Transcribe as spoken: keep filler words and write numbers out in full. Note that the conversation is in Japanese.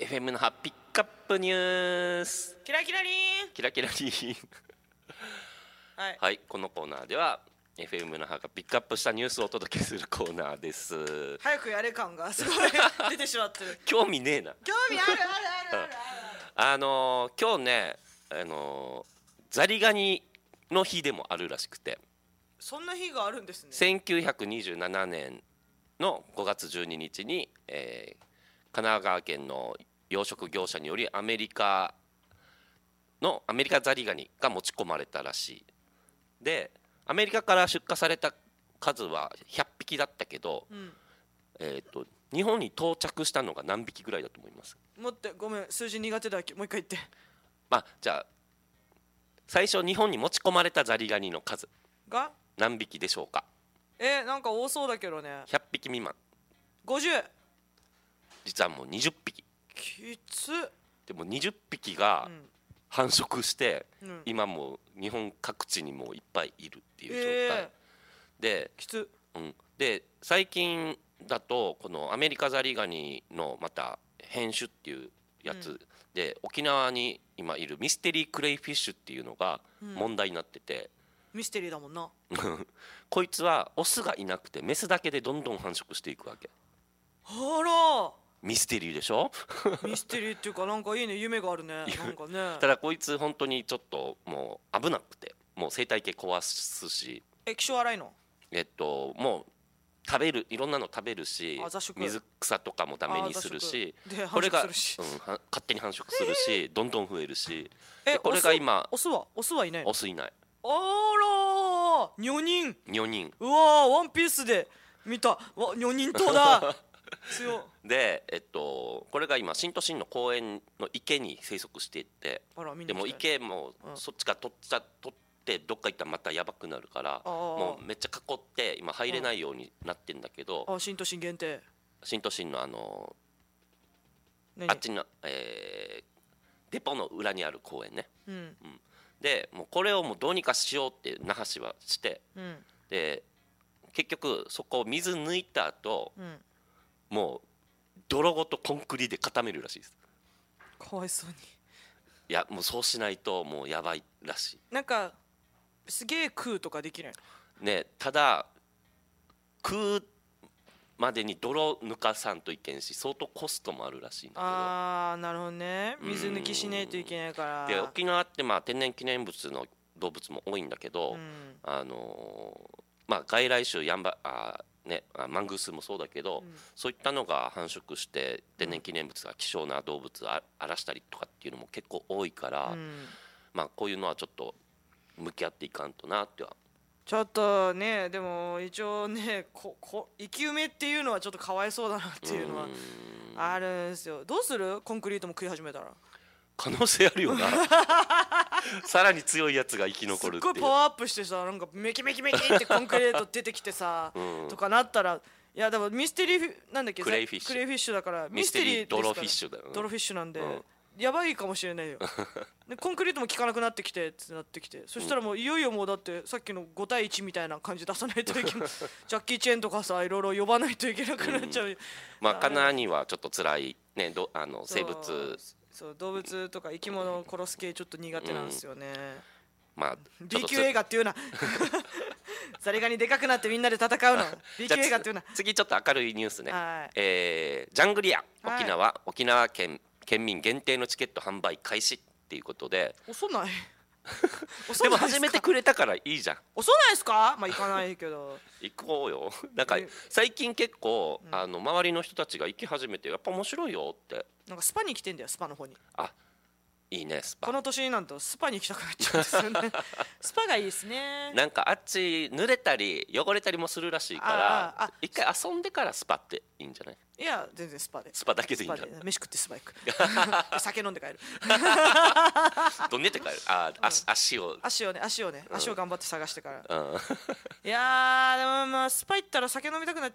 エフエム 那覇ピックアップニュースキラキラリーンキラキラリーンはい、 はい、このコーナーでは エフエム 那覇がピックアップしたニュースをお届けするコーナーです。 早くやれ感がすごい出てしまってる。 興味ねえな。 興味あるあるあるあるあのー、今日ね、あのー、ザリガニの日でもあるらしくて、 そんな日があるんですね。 せんきゅうひゃくにじゅうななねんのごがつじゅうににちに、えー、神奈川県の養殖業者によりアメリカのアメリカザリガニが持ち込まれたらしい。でアメリカから出荷された数はひゃっぴきだったけど、うん、えー、と日本に到着したのが何匹ぐらいだと思います？ 待って、ごめん、数字苦手だ。もう一回言って。 まあじゃあ最初日本に持ち込まれたザリガニの数が何匹でしょうか？ えー、なんか多そうだけどね。 ひゃっぴき未満。 ごじゅう。 実はもうにじゅっぴき。 きつ。 でもにじゅっぴきが繁殖して、うん、今もう日本各地にもいっぱいいるっていう状態、えー、できつ、 うん、で最近だとこのアメリカザリガニのまた変種っていうやつで、うん、沖縄に今いるミステリークレイフィッシュっていうのが問題になってて、 うん、ミステリーだもんなこいつはオスがいなくてメスだけでどんどん繁殖していくわけ。 あらミステリーでしょミステリーっていうかなんかいいね、夢があるね。なんかねただこいつ本当にちょっともう危なくて、もう生態系壊すし、 え、気性荒いの？ えっともう食べる、いろんなの食べるし、水草とかもダメにするし、これが、うん、勝手に繁殖するし、どんどん増えるし、 えこれが今オスはオスはいないの？ オスいない。 あらー、女人女人。 うわー、ワンピースで見たわ、女人島だ強で、えっと、これが今新都心の公園の池に生息していて、でも池もそっちから取っちゃ取ってどっか行ったらまたやばくなるから、もうめっちゃ囲って今入れないようになってんだけど、 ああ新都心限定、 新都心のあのあっちの、えー、デポの裏にある公園ね、うんうん、でもうこれをもうどうにかしようって那覇市はして、うん、で結局そこを水抜いた後、うん、もう泥ごとコンクリで固めるらしいです。 かわいそうに。 いやもうそうしないともうやばいらしい。 なんかすげえ食うとかできないね。ただ食うまでに泥抜かさんといけんし相当コストもあるらしいんだけど。 あーなるほどね、水抜きしないといけないから。 で沖縄ってまあ天然記念物の動物も多いんだけど、うん、あのー、まあ外来種ヤンバあね、マングースもそうだけど、うん、そういったのが繁殖して天然記念物が希少な動物を荒らしたりとかっていうのも結構多いから、うん、まあこういうのはちょっと向き合っていかんとなっては。 ちょっとね、でも一応ね、ここ生き埋めっていうのはちょっとかわいそうだなっていうのはあるんですよ。どうする？コンクリートも食い始めたら。 可能性あるよなさらに強いやつが生き残るっていう。 すっごいパワーアップしてさ、なんかメキメキメキってコンクリート出てきてさ、うん、とかなったら、いやでもミステリーなんだっけ、 クレイフィッシュ、 クレイフィッシュだからミステリードロフィッシュだよ、 ドロフィッシュなんで、うん、やばいかもしれないよでコンクリートも効かなくなってきてってなってきて、そしたらもういよいよもうだってさっきのごたいいちみたいな感じ出さないといけないジャッキー・チェンとかさいろいろ呼ばないといけなくなっちゃう、うん、 まあカナにはちょっ と, と辛いね、どあの生物、 そう動物とか生き物を殺す系ちょっと苦手なんですよね、 うん、まあ B 級映画っていうなザリガニでかくなってみんなで戦うのB 級映画っていうな。 次ちょっと明るいニュースね、はい、えー、ジャングリア沖縄、はい、沖縄県県民限定のチケット販売開始っていうことで。 遅ないでも始めてくれたからいいじゃん。 遅ないですか？まあ行かないけど行こうよ。なんか最近結構、うん、あの周りの人たちが行き始めてやっぱ面白いよって。 なんかスパに来てんだよ、スパの方に。 あ、いいねスパ。 この年になるとスパに行きたくなっちゃうんですよねスパがいいですね。 なんかあっち濡れたり汚れたりもするらしいから一回遊んでからスパっていいんじゃない？ いや全然スパで。 スパだけでいいんだ。 飯食ってスパ行く酒飲んで帰るどんねって帰る。あ、うん、足, 足を足をね足をね、うん、足を頑張って探してから、 うん、 いやーでもまあスパ行ったら酒飲みたくなっ